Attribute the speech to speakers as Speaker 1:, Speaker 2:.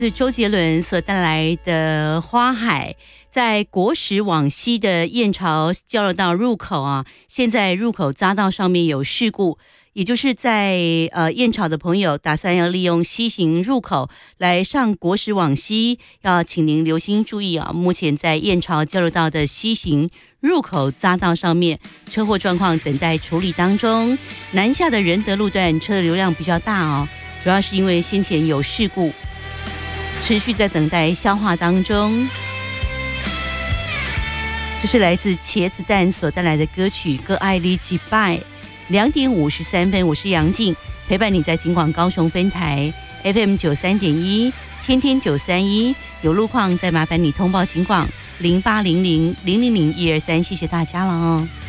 Speaker 1: 是周杰伦所带来的《花海》。在国十往西的燕巢交流道入口啊，现在入口匝道上面有事故，也就是在燕巢的朋友打算要利用西行入口来上国十往西，要请您留心注意啊！目前在燕巢交流道的西行入口匝道上面，车祸状况等待处理当中。南下的仁德路段车的流量比较大哦，主要是因为先前有事故，持续在等待消化当中。这是来自茄子蛋所带来的歌曲《歌爱你几拜》。2点53分，我是杨静，陪伴你在警广高雄分台 FM 93.1，天天931。有路况再麻烦你通报警广0800000123，谢谢大家了哦。